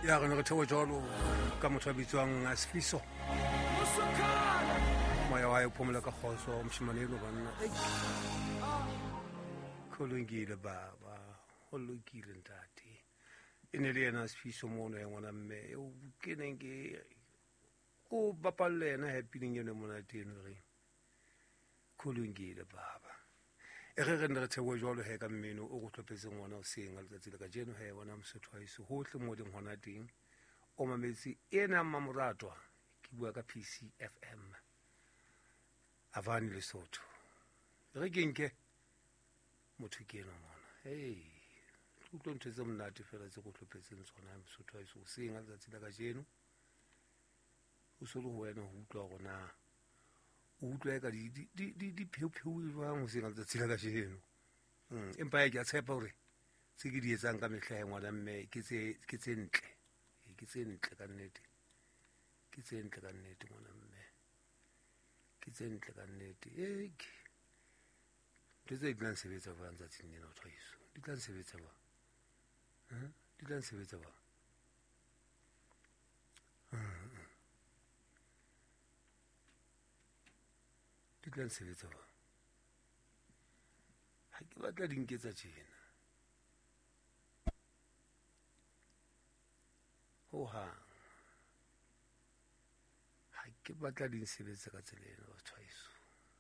ya re ne re thewe jalo ka motho a bitswang Sifiso moya wa phomola ka khoso mshimane lo banna kholongile baba holokile ntate ene le yena Sifiso mono ya ngwana mme o keneng ke o bapalle yena happy ning yena mona teno re kholongile baba e re ne re thewe jalo he ka mmino o go tlhopetseng ngwana o senga letsatsi le ka jeno he bona mosotho wa iso hohle mo ding hona teng o mametsi ena mamoratwa ke bua ka PC FM avani Lesotho re kenke motho ke ena mona hey tlotlo ntse mnate fela tse go tlhopetseng tsona mosotho wa iso senga letsatsi le ka jeno o solo ho wena ho utlwa gona o utlwa ka di pheu jwang ho senga letsatsi le ka jeno empa ke a tshepa hore tse ke di etsang ka mehla ngwana mme ke tse ntle ka nnete ke tse ntle ka nnete ngwana mme ke tse ntle ka nnete tse di tla nsebetsa ba ntsatsing nena o tshwaiso di tla nsebetsa ba di tla nsebetsa ba di tla nsebetsa ba ha ke batla di nketsa tjena hang ha ke batla di nsebetsa ka tsela ena ba tshwaiso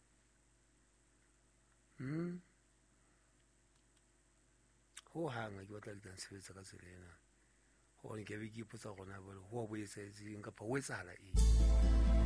hang ha ke batla di nsebetsa ka tsela ena hore ke be ke ipotsa gona bole ho boetsetseng kapa ho etsahala eng